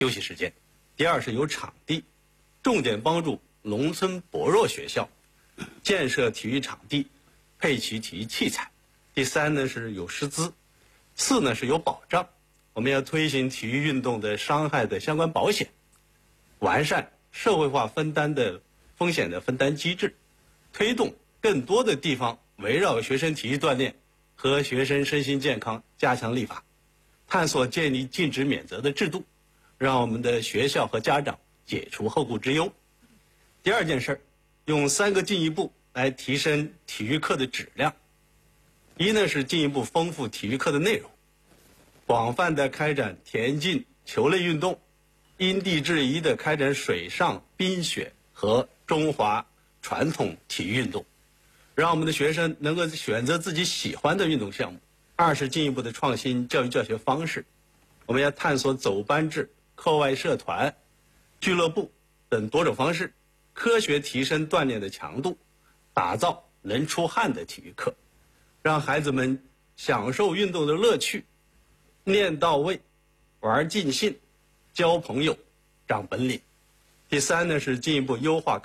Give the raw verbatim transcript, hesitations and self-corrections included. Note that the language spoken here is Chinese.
休息时间。第二是有场地，重点帮助农村薄弱学校建设体育场地，配齐体育器材。第三呢是有师资，四呢是有保障，我们要推行体育运动的伤害的相关保险，完善社会化分担的风险的分担机制，推动更多的地方围绕学生体育锻炼和学生身心健康加强立法，探索建立禁止免责的制度，让我们的学校和家长解除后顾之忧。第二件事儿，用三个进一步来提升体育课的质量。一呢是进一步丰富体育课的内容，广泛的开展田径、球类运动，因地制宜的开展水上、冰雪和中华传统体育运动，让我们的学生能够选择自己喜欢的运动项目。二是进一步的创新教育教学方式，我们要探索走班制、课外社团、俱乐部等多种方式，科学提升锻炼的强度，打造能出汗的体育课，让孩子们享受运动的乐趣，练到位，玩尽兴，交朋友，长本领。第三呢是进一步优化